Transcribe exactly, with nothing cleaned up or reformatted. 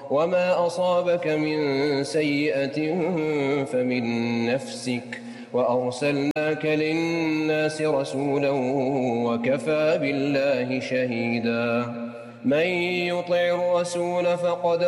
وما أصابك من سيئة فمن نفسك وأرسلناك للناس رسولا وكفى بالله شهيدا من يطع الرسول فقد